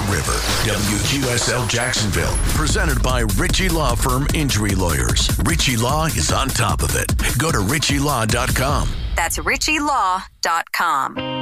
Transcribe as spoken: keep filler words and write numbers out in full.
river. W Q S L Jacksonville, presented by Ritchie Law Firm Injury Lawyers. Ritchie Law is on top of it. Go to ritchie law dot com. That's ritchie law dot com.